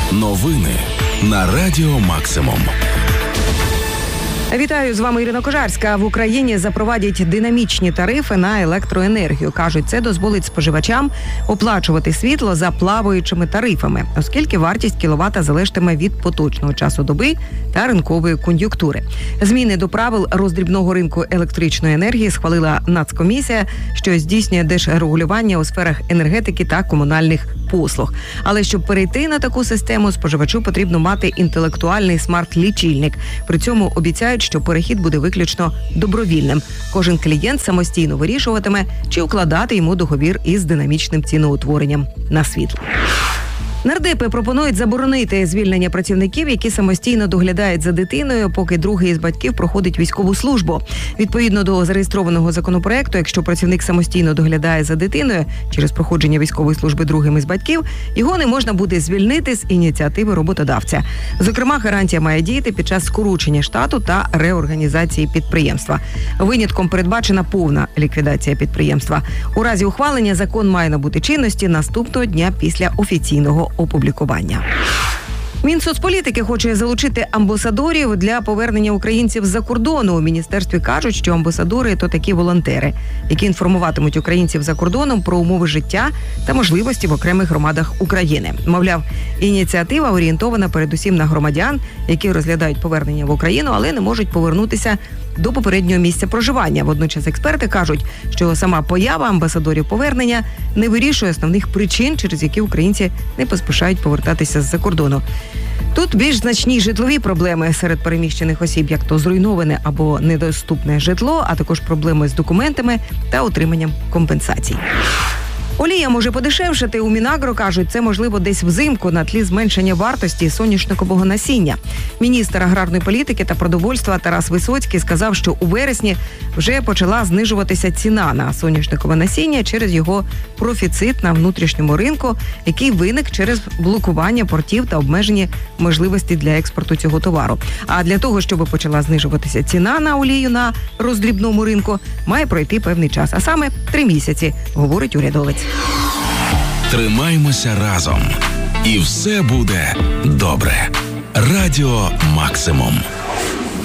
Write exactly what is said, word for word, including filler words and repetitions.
Новини на Радіо Максимум. Вітаю, з вами Ірина Кожарська. В Україні запровадять динамічні тарифи на електроенергію. Кажуть, це дозволить споживачам оплачувати світло за плаваючими тарифами, оскільки вартість кіловата залежатиме від поточного часу доби та ринкової кон'юнктури. Зміни до правил роздрібного ринку електричної енергії схвалила Нацкомісія, що здійснює держрегулювання у сферах енергетики та комунальних послуг. Але щоб перейти на таку систему, споживачу потрібно мати інтелектуальний смарт-лічильник. При цьому обіцяють, що перехід буде виключно добровільним. Кожен клієнт самостійно вирішуватиме, чи укладати йому договір із динамічним ціноутворенням на світло. Нардепи пропонують заборонити звільнення працівників, які самостійно доглядають за дитиною, поки другий із батьків проходить військову службу. Відповідно до зареєстрованого законопроекту, якщо працівник самостійно доглядає за дитиною через проходження військової служби другим із батьків, його не можна буде звільнити з ініціативи роботодавця. Зокрема, гарантія має діяти під час скорочення штату та реорганізації підприємства. Винятком передбачена повна ліквідація підприємства. У разі ухвалення закон має набути чинності наступного дня після офіційного опублікування. Мінсоцполітики хоче залучити амбасадорів для повернення українців з-за кордону. У міністерстві кажуть, що амбасадори – то такі волонтери, які інформуватимуть українців за кордоном про умови життя та можливості в окремих громадах України. Мовляв, ініціатива орієнтована передусім на громадян, які розглядають повернення в Україну, але не можуть повернутися до попереднього місця проживання. Водночас експерти кажуть, що сама поява амбасадорів повернення не вирішує основних причин, через які українці не поспішають повертатися з-за кордону. Тут більш значні житлові проблеми серед переміщених осіб, як то зруйноване або недоступне житло, а також проблеми з документами та отриманням компенсацій. Олія може подешевшати. У Мінагро кажуть, це можливо десь взимку на тлі зменшення вартості соняшникового насіння. Міністр аграрної політики та продовольства Тарас Висоцький сказав, що у вересні вже почала знижуватися ціна на соняшникове насіння через його профіцит на внутрішньому ринку, який виник через блокування портів та обмежені можливості для експорту цього товару. А для того, щоб почала знижуватися ціна на олію на роздрібному ринку, має пройти певний час, а саме три місяці, говорить урядовець. Тримаймося разом. І все буде добре. Радіо Максимум.